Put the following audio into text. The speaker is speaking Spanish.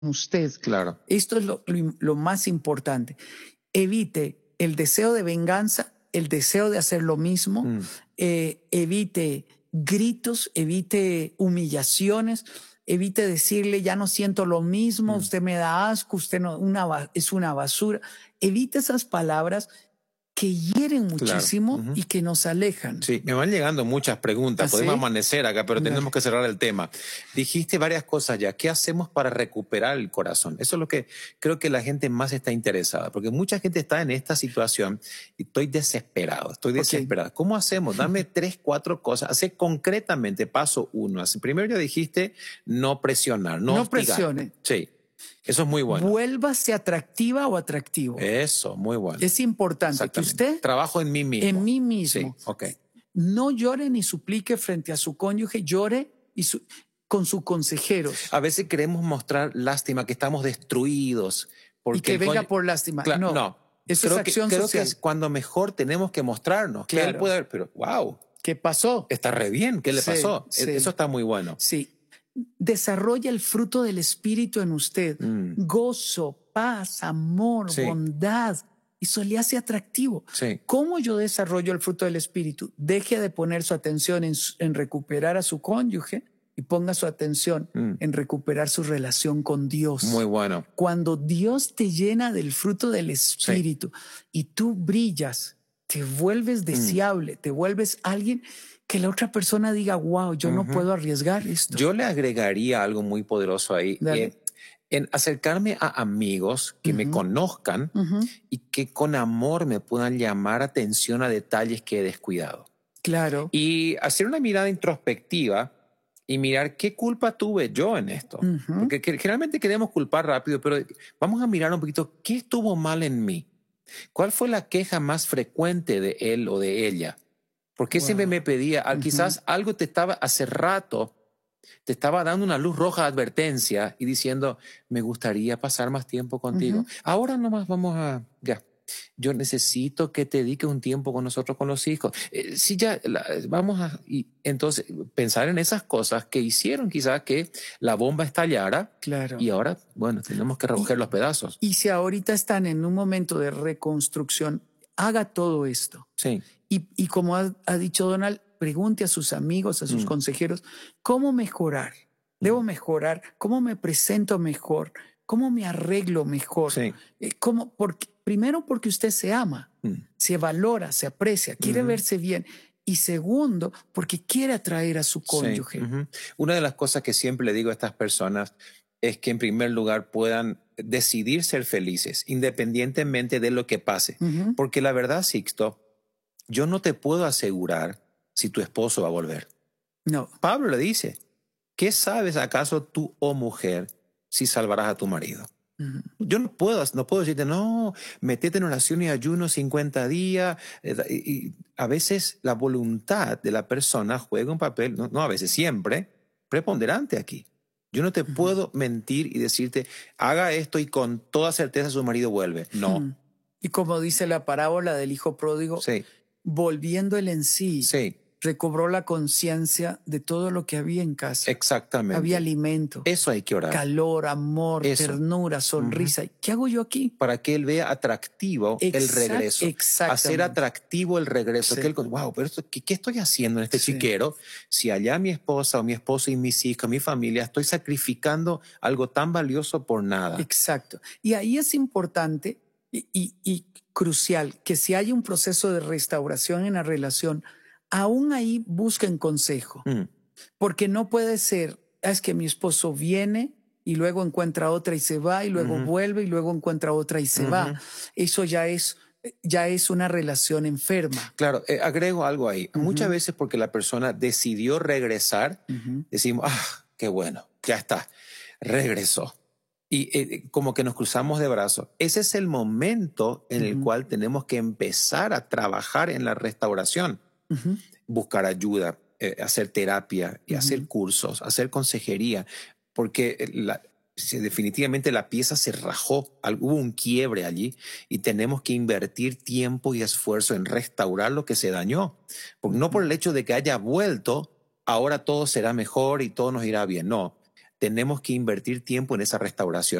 usted. Claro. Esto es lo más importante. Evite el deseo de venganza, el deseo de hacer lo mismo, evite gritos, evite humillaciones, evite decirle ya no siento lo mismo, usted me da asco, usted no, es una basura. Evite esas palabras que hieren muchísimo y que nos alejan. Sí, me van llegando muchas preguntas. ¿Ah, Podemos sí? amanecer acá, pero tenemos que cerrar el tema. Dijiste varias cosas ya. ¿Qué hacemos para recuperar el corazón? Eso es lo que creo que la gente más está interesada, porque mucha gente está en esta situación y estoy desesperado. ¿Cómo hacemos? Dame 3, 4 cosas. Hace concretamente paso 1. Primero ya dijiste no presionar, no hostigar. Presione. Sí. Eso es muy bueno. Vuélvase atractiva o atractivo. Eso, muy bueno. Es importante que usted... Trabajo en mí mismo. En mí mismo. Sí, ok. No llore ni suplique frente a su cónyuge, llore con sus consejeros. A veces queremos mostrar lástima, que estamos destruidos. Porque y que venga por lástima. Claro, no. Eso es acción social. Creo que es cuando mejor tenemos que mostrarnos. Claro. Que él puede ver, pero wow. ¿Qué pasó? Está re bien. ¿Qué le pasó? Sí. Eso está muy bueno. Sí. Desarrolla el fruto del Espíritu en usted. Gozo, paz, amor, bondad. Eso le hace atractivo. Sí. ¿Cómo yo desarrollo el fruto del Espíritu? Deje de poner su atención en recuperar a su cónyuge y ponga su atención en recuperar su relación con Dios. Muy bueno. Cuando Dios te llena del fruto del Espíritu y tú brillas, te vuelves deseable, te vuelves alguien que la otra persona diga, wow, yo no puedo arriesgar esto. Yo le agregaría algo muy poderoso ahí. En acercarme a amigos que me conozcan y que con amor me puedan llamar atención a detalles que he descuidado. Claro. Y hacer una mirada introspectiva y mirar qué culpa tuve yo en esto. Porque generalmente queremos culpar rápido, pero vamos a mirar un poquito qué estuvo mal en mí. ¿Cuál fue la queja más frecuente de él o de ella? ¿Por qué siempre me pedía? Quizás algo hace rato te estaba dando una luz roja de advertencia y diciendo, me gustaría pasar más tiempo contigo. Ahora nomás yo necesito que te dediques un tiempo con nosotros, con los hijos. Y entonces pensar en esas cosas que hicieron quizás que la bomba estallara. Claro. Y ahora, bueno, tenemos que recoger los pedazos. Y si ahorita están en un momento de reconstrucción, haga todo esto. Sí. Y como ha dicho Donald, pregunte a sus amigos, a sus consejeros, ¿cómo mejorar? ¿Debo mejorar? ¿Cómo me presento mejor? ¿Cómo me arreglo mejor? Sí. Primero porque usted se ama, se valora, se aprecia, quiere verse bien. Y segundo, porque quiere atraer a su cónyuge. Sí. Una de las cosas que siempre le digo a estas personas es que en primer lugar puedan decidir ser felices, independientemente de lo que pase. Porque la verdad, Sixto, yo no te puedo asegurar si tu esposo va a volver. No. Pablo le dice, ¿qué sabes acaso tú, oh mujer, si salvarás a tu marido? Yo no puedo decirte, no, metete en oración y ayuno 50 días. Y a veces la voluntad de la persona juega un papel, no a veces, siempre, preponderante aquí. Yo no te puedo mentir y decirte, haga esto y con toda certeza su marido vuelve. No. Y como dice la parábola del hijo pródigo, volviendo él en sí, recobró la conciencia de todo lo que había en casa. Exactamente. Había alimento. Eso hay que orar. Calor, amor, ternura, sonrisa. ¿Qué hago yo aquí? Para que él vea atractivo el regreso. Hacer atractivo el regreso. Que él, wow, pero ¿qué estoy haciendo en este chiquero? Si allá mi esposa o mi esposo y mis hijos, mi familia, estoy sacrificando algo tan valioso por nada. Exacto. Y ahí es importante y crucial que si hay un proceso de restauración en la relación, aún ahí busquen consejo, porque no puede ser, es que mi esposo viene y luego encuentra otra y se va, y luego vuelve y luego encuentra otra y se va. Eso ya es una relación enferma. Claro, agrego algo ahí. Muchas veces porque la persona decidió regresar, decimos, qué bueno, ya está, regresó. Y como que nos cruzamos de brazos. Ese es el momento en el cual tenemos que empezar a trabajar en la restauración. Buscar ayuda, hacer terapia, y hacer cursos, hacer consejería, porque definitivamente la pieza se rajó, hubo un quiebre allí y tenemos que invertir tiempo y esfuerzo en restaurar lo que se dañó. No por el hecho de que haya vuelto, ahora todo será mejor y todo nos irá bien. No, tenemos que invertir tiempo en esa restauración.